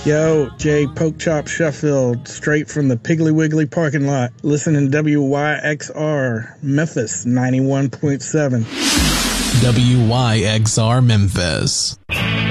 Yo, Jay Pokechop Sheffield, straight from the Piggly Wiggly parking lot, listening to WYXR Memphis 91.7. WYXR Memphis.